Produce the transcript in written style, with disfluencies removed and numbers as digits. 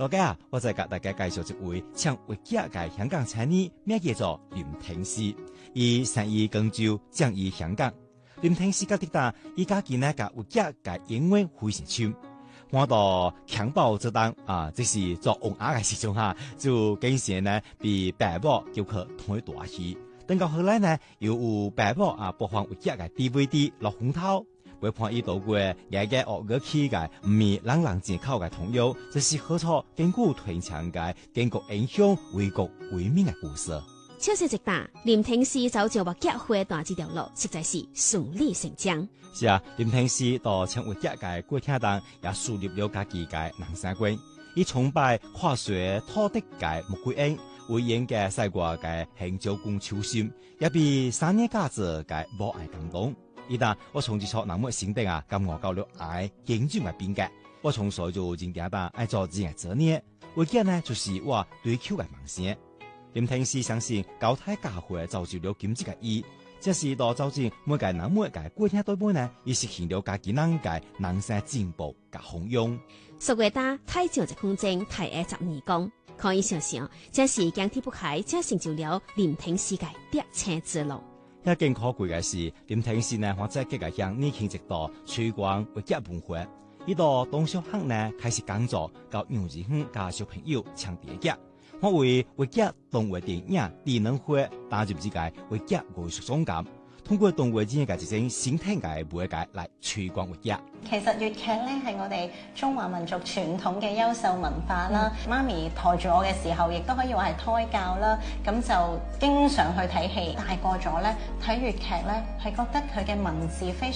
落家啊，我再甲大家介紹一位唱粵劇嘅香港才女，名叫做林婷詩，伊生於廣州，長於香港。林婷詩甲滴答，伊家己呢甲粵劇嘅演員非常唱。我到襁褓之當啊，即是做王爺嘅時陣哈，就經常呢被爸母叫去同佢大戲。等到後來呢，又有爸母啊播放粵劇嘅 DVD 落風頭。會判伊到過日日學樂器嘅，唔係朗朗正口嘅童謠，就是好錯堅固團強嘅建國英雄為國為民嘅故事。 超市直達林婷詩走上粵劇花旦這條路，實在是順理成章。 是啊，林婷詩到唱粵劇嘅過程中，也樹立了家己嘅人生觀。伊崇拜跨越土地嘅穆桂英，為演嘅西國嘅行朝公秋心，也被三年家子嘅母愛感動。伊旦我從這撮南門心底啊，感我到了愛堅決嘅邊界。我從小就認定當愛做自己職業，粵劇呢就是我追求嘅夢想。林婷詩相信高大家會造就了今日嘅伊，這是到造就每個南門嘅過程對本呢，伊實現了家己人嘅人生進步嘅豐容。 數月大太長一空間太愛十二公，可以想想，這是驚天不開，這成就了林婷詩嘅得勝之路。 一件可貴嘅是，林婷詩呢，或者繼續向年輕一代推廣粵劇文化。伊到東小學呢開始講座，教幼兒園教小朋友唱粵劇。我為粵劇動畫電影智能化打入呢個粵劇藝術總監，通過動畫電影嘅一種新聽嘅媒介來推廣粵劇。 其實粵劇咧係我哋中華民族傳統嘅優秀文化啦。媽咪抬住我嘅時候，亦都可以話係胎教啦。咁就經常去睇戲。大個咗咧，睇粵劇咧，係覺得佢嘅文字非常